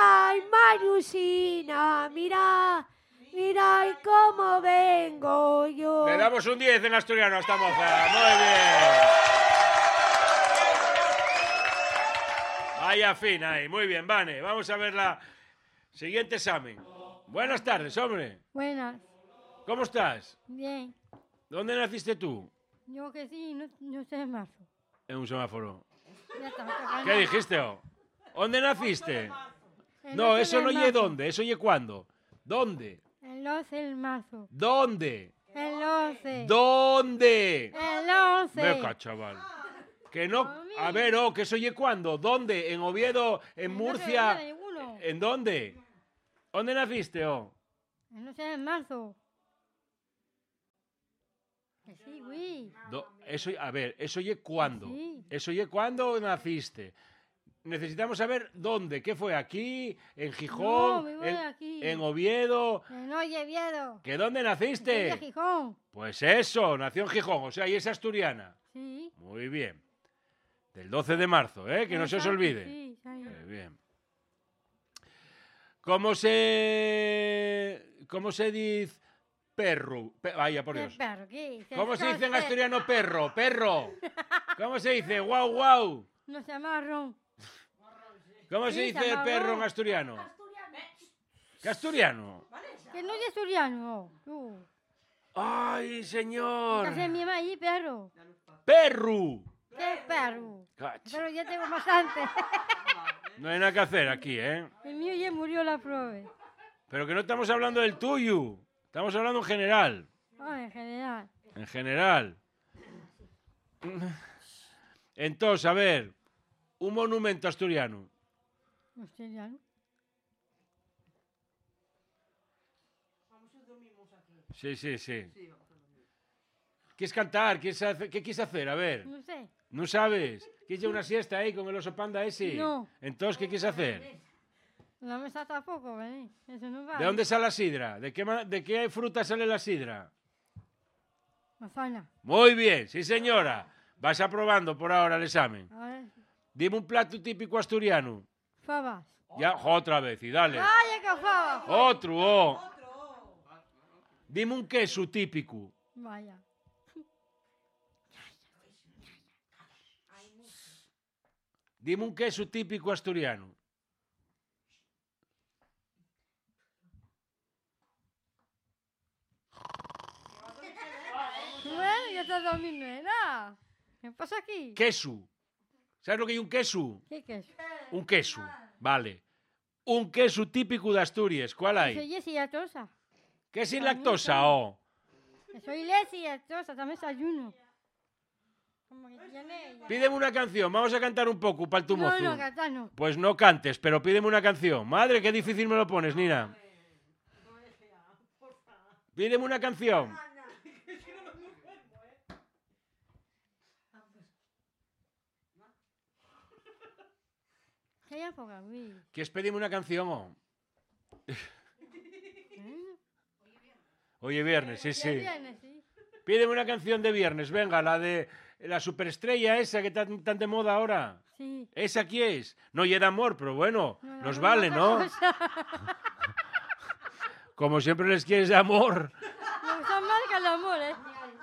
ay, Mariusina, mira, mira y cómo vengo yo. Le damos un 10 en asturiano a esta moza. Muy bien. Vaya fin ahí. Muy bien, Vane. Vamos a ver la siguiente examen. Buenas tardes, hombre. Buenas. ¿Cómo estás? Bien. ¿Dónde naciste tú? Yo que sí, no sé más. En un semáforo. Ya está, me toca. ¿Qué dijiste, oh? ¿Dónde naciste? El No, 12 eso de no marzo. oye dónde, eso oye cuándo. ¿Dónde? El 12 de marzo. ¿Dónde? El 11. ¿Dónde? El 11. Meca, chaval. Que no. A ver, oh, que eso oye cuándo. ¿Dónde? ¿En Oviedo? ¿En El 12 de Murcia? marzo, ninguno. ¿En dónde? ¿Dónde naciste, oh? El 12 de marzo. Que sí, güey. Eso, a ver, eso oye cuándo. Sí. Eso oye cuándo naciste. Necesitamos saber dónde. ¿Qué fue? ¿Aquí? ¿En No, Gijón? vivo aquí. ¿En Oviedo? En Oviedo. ¿Que dónde naciste? De Gijón. Pues eso, nació en Gijón, o sea, y es asturiana. Sí. Muy bien. Del 12 de marzo, ¿eh? Que no se os Exacto, olvide. Sí, sí. Muy bien. ¿Cómo se dice perro? Vaya, por Dios. Perro, ¿qué? ¿Cómo se dice en asturiano perro? Perro. ¿Cómo se dice? Guau, guau. No se marrón. ¿Cómo Sí, se dice se llama perro en guau. asturiano? ¿Qué asturiano? Que no es asturiano. ¡Ay, señor! Hace mi mamá allí, perro. ¡Perro! ¿Qué perro? Cach. Pero ya tengo bastante. No hay nada que hacer aquí, ¿eh? El mío ya murió la prueba. Pero que no estamos hablando del tuyo. Estamos hablando en general. Ah, en general. En general. Entonces, a ver, un monumento asturiano. Asturiano. Sí, sí, sí. ¿Quieres cantar? ¿Qué quieres hacer? A ver. No sé. ¿No sabes? ¿Quieres ir a una siesta ahí con el oso panda ese? No. Entonces, ¿qué quieres hacer? No me está tampoco, ¿eh? Eso no vale. ¿De dónde sale la sidra? ¿De qué fruta sale la sidra? Manzana. Muy bien, sí señora. Vas aprobando por ahora el examen. A ver. Dime un plato típico asturiano. Fabas. Ya, otra vez, y dale. ¡Vaya que fabas! Otro, oh. Dime un queso típico. Vaya. Dime un queso típico asturiano. Bueno, ya está dormindo, ¿verdad? ¿Qué pasa aquí? Queso. ¿Sabes lo que hay un queso? ¿Qué es? Un queso, vale. Un queso típico de Asturias. ¿Cuál Soy hay? Jessie lactosa. ¿Qué es sin También lactosa, soy. oh? Soy Leslie lactosa, también desayuno. Como que tiene ella. Pídeme una canción. Vamos a cantar un poco para el tu mozo. No, cantar no. Pues no cantes, pero pídeme una canción. Madre, qué difícil me lo pones, Nina. Pídeme una canción. ¿Qué hay por aquí? ¿Quieres pedirme una canción, oh? Hoy es viernes, sí, Ya sí. viene, sí. Pídeme una canción de viernes, venga, la de la superestrella esa que está tan de moda ahora. Sí. ¿Esa aquí es? No llega amor, pero bueno, No, nos no, vale, otra ¿no? cosa. Como siempre les quieres de amor. No está mal que el amor, ¿eh?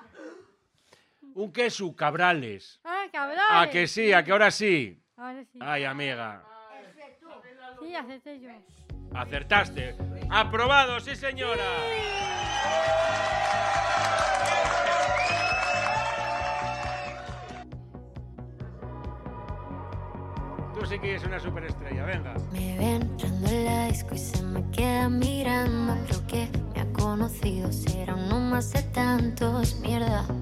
Un queso, Cabrales. Ah, cabrón. ¿A que sí? ¿A que ahora sí? Ahora sí. Ay, amiga. Sí, acepté yo. Acertaste. Aprobado, sí, señora. Tú sí que eres una superestrella, venga. Me ven entrando en la disco y se me queda mirando. Creo que me ha conocido, será uno más de tantos. Mierda,